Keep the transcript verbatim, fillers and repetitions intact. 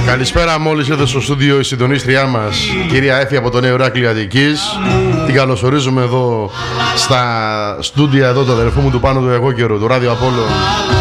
Καλησπέρα, μόλις ήρθε στο στούντιο η συντονίστριά μας, κυρία Έφη από το Νέο Ηράκλειο Αττικής. Την καλωσορίζουμε εδώ στα στούντια εδώ του αδερφού μου του Πάνου του εγώ καιρού, του Ράδιο Απόλλων.